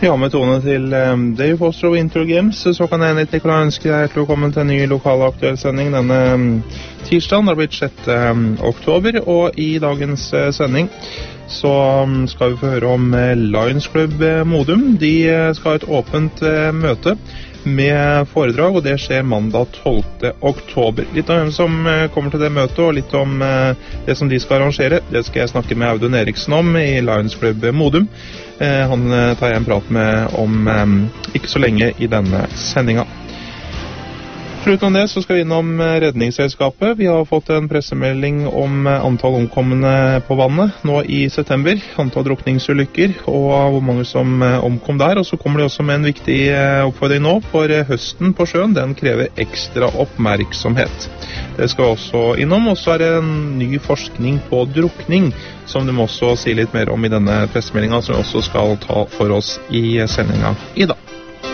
Ja, med tone til Dave Foster og Intro Games, så kan jeg egentlig ikke ønske deg hjertelig velkommen til en ny lokal aktuell sending denne tirsdagen. Det har blitt 6. oktober, og i dagens sending så skal vi få høre om Lions Club Modum. De skal ha et åpent møte med foredrag, og det skjer mandag 12. oktober. Litt om hvem som kommer til det møtet, og litt om det som de skal arrangere. Det skal jeg snakke med Audun Eriksen om i Lions Club Modum. Han tar jeg en prat med om ikke så lenge i denne sendinga. Foruten det så skal vi innom Redningsselskapet. Vi har fått en pressemelding om antall omkomne på vannet nå i september. Antall drukningsulykker og hvor mange som omkom der. Og så kommer de også med en viktig oppfordring nå, for høsten på sjøen den krever ekstra oppmerksomhet. Det skal vi også innom, og så er det en ny forskning på drukning, som de må også si litt mer om i denne pressemeldingen, som vi også skal ta for oss i sendinga i dag.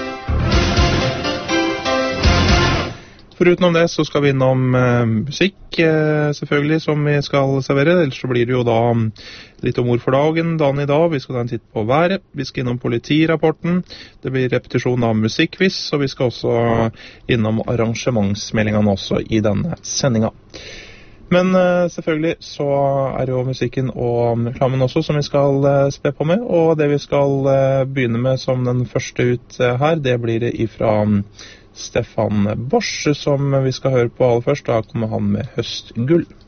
Foruten om det så skal vi innom musikk, selvfølgelig, som vi skal servere. Ellers så blir det jo da litt om ord for dagen i dag. Vi skal ta en titt på været. Vi skal innom politirapporten. Det blir repetisjon av musikkquiz, og vi skal også innom arrangementsmeldingene også i denne sendinga. Men selvfølgelig så er det jo musikken og reklamen også som vi skal spe på med, og det vi skal begynne med som den første ut her, det blir det ifra Stefan Bosch, som vi skal høre på aller først. Da kommer han med Høstgull.